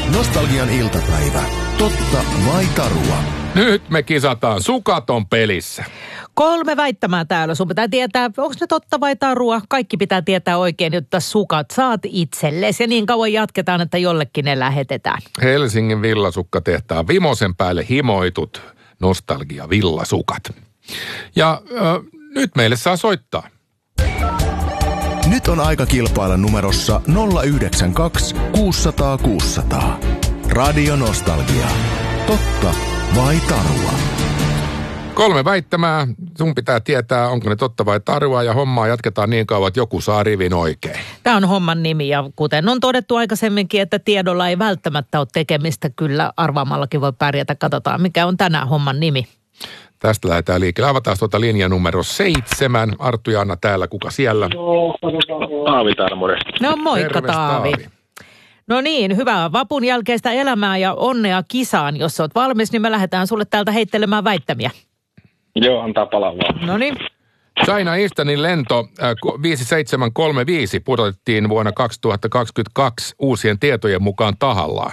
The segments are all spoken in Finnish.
Nostalgian iltapäivä. Totta vai tarua? Nyt me kisataan. Sukat on pelissä. 3 väittämää täällä. Sun pitää tietää, onko ne totta vai tarua. Kaikki pitää tietää oikein, jotta sukat saat itsellesi. Ja niin kauan jatketaan, että jollekin ne lähetetään. Helsingin villasukka-tehtaan Vimosen päälle himoitut nostalgia-villasukat. Ja nyt meille saa soittaa. Nyt on aika kilpailla numerossa 092 600 600. Radio Nostalgia. Totta vai tarua? 3 väittämää. Sun pitää tietää, onko ne totta vai tarua, ja hommaa jatketaan niin kauan, että joku saa rivin oikein. Tämä on homman nimi, ja kuten on todettu aikaisemminkin, että tiedolla ei välttämättä ole tekemistä. Kyllä arvaamallakin voi pärjätä. Katsotaan, mikä on tänään homman nimi. Tästä lähdetään liikkeelle. Avataan linja numero 7. Arttu ja Anna täällä. Kuka siellä? Taavi täällä, morjesta. No moikka, Terves, Taavi. No niin, hyvää vapun jälkeistä elämää ja onnea kisaan. Jos olet valmis, niin me lähdetään sulle täältä heittelemään väittämiä. Joo, antaa palaa vaan. No niin. China Easternin lento 5735 pudotettiin vuonna 2022 uusien tietojen mukaan tahallaan.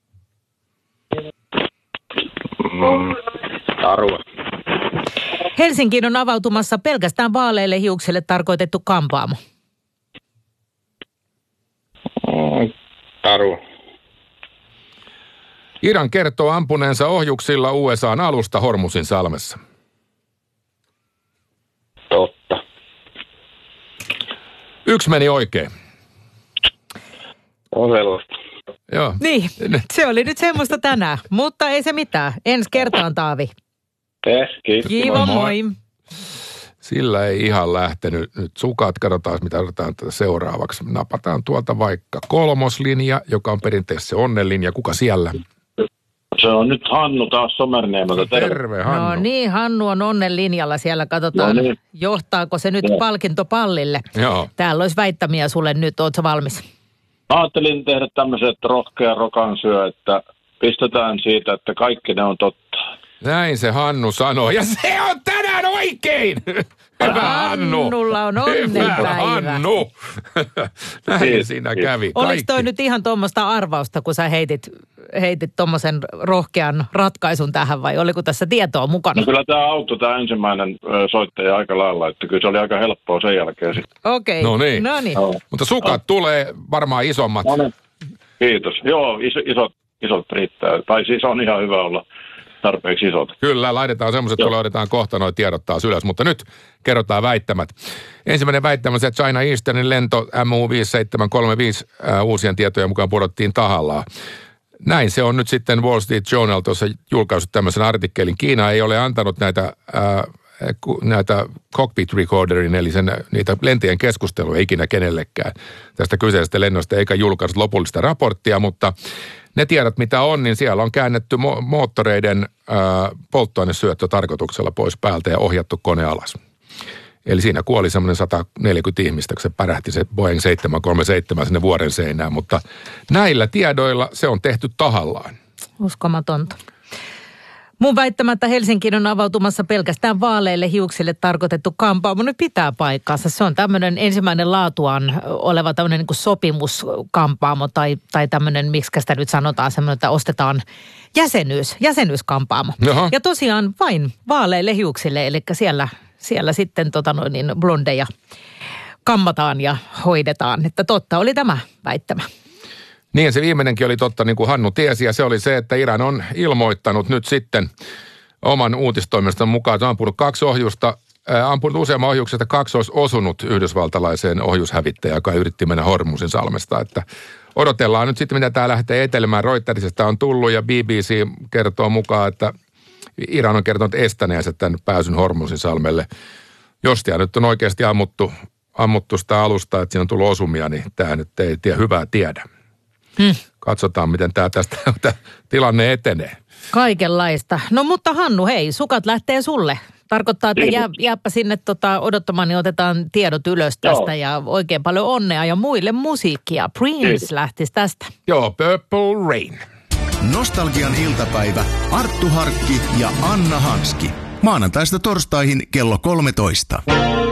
Tarua. Helsinkiin on avautumassa pelkästään vaaleille hiuksille tarkoitettu kampaamo. Tarua. Iran kertoo ampuneensa ohjuksilla USA:n alusta Hormusin salmessa. Totta. 1 meni oikein. On sellaista. Joo. Niin, se oli nyt semmoista tänään, mutta ei se mitään. Ensi kertaan, Taavi. Kiitos. Kiva, moi. Sillä ei ihan lähtenyt nyt sukat. Katsotaan, mitä otetaan tätä seuraavaksi. Napataan tuolta vaikka 3. linja, joka on perinteisesti se onnenlinja. Kuka siellä? Se on nyt Hannu taas Somerniemeltä. Terve, Hannu. No niin, Hannu on onnen linjalla siellä. Katsotaan, No niin. johtaako se nyt palkintopallille. Joo. Täällä olisi väittämiä sulle nyt. Ootko valmis? Ajattelin tehdä tämmöiset rohkea rokansyö, että pistetään siitä, että kaikki ne on totta. Näin se Hannu sanoo. Ja se on tänään oikein! Hyvä Hannu! Hannulla on onnenpäivä. Hyvä Hannu! Näin siinä kävi. Oliko toi nyt ihan tuommoista arvausta, kun sä heitit tuommoisen rohkean ratkaisun tähän, vai oliko tässä tietoa mukana? No kyllä tämä auttoi tämä ensimmäinen soittaja aika lailla, että kyllä se oli aika helppoa sen jälkeen sitten. Okei. No niin. Joo. Mutta sukat tulee varmaan isommat. No niin. Kiitos. Joo, isot riittää. Tai siis on ihan hyvä olla tarpeeksi isot. Kyllä, laitetaan semmoiset, kun laitetaan kohta noin tiedot taas ylös. Mutta nyt kerrotaan väittämät. Ensimmäinen väittämä on se, että China Easternin lento MU5735 uusien tietojen mukaan pudottiin tahallaan. Näin se on nyt sitten Wall Street Journal tuossa julkaissut tämmöisen artikkelin. Kiina ei ole antanut näitä cockpit recorderin, eli niitä lentäjien keskusteluja ikinä kenellekään tästä kyseisestä lennosta, eikä julkaissut lopullista raporttia, mutta ne tiedot, mitä on, niin siellä on käännetty moottoreiden polttoainesyöttö tarkoituksella pois päältä ja ohjattu kone alas. Eli siinä kuoli semmoinen 140 ihmistä, kun se pärähti se Boeing 737 sinne vuoren seinään, mutta näillä tiedoilla se on tehty tahallaan. Uskomatonta. Mun väittämättä Helsinkiin on avautumassa pelkästään vaaleille hiuksille tarkoitettu kampaamo. Nyt pitää paikkaansa. Se on tämmöinen ensimmäinen laatuaan oleva tämmöinen niin kuin sopimuskampaamo tai tämmöinen, miksi sitä nyt sanotaan, semmoinen, että ostetaan jäsenyyskampaamo. Jaha. Ja tosiaan vain vaaleille hiuksille, eli siellä sitten blondeja kammataan ja hoidetaan. Että totta oli tämä väittämä. Niin, se viimeinenkin oli totta, niin kuin Hannu tiesi, ja se oli se, että Iran on ilmoittanut nyt sitten oman uutistoimiston mukaan, että on ampunut 2 ohjusta, ampunut useamman ohjuksesta, 2 olisi osunut yhdysvaltalaiseen ohjushävittäjään, joka yritti mennä Hormusin salmesta, että odotellaan nyt sitten, mitä tämä lähtee etelemään. Reutersista on tullut, ja BBC kertoo mukaan, että Iran on kertonut estäneensä tämän pääsyn Hormusin salmelle. Jos tämä nyt on oikeasti ammuttu sitä alusta, että siinä on tullut osumia, niin tämä nyt ei hyvää tiedä. Katsotaan, miten tästä tilanne etenee. Kaikenlaista. No mutta Hannu, hei, sukat lähtee sulle. Tarkoittaa, että jääpä sinne odottamaan, niin otetaan tiedot ylös tästä. Joo. Ja oikein paljon onnea ja muille musiikkia. Prince lähtisi tästä. Joo, Purple Rain. Nostalgian iltapäivä. Arttu Harkki ja Anna Hanski. Maanantaista torstaihin kello 13.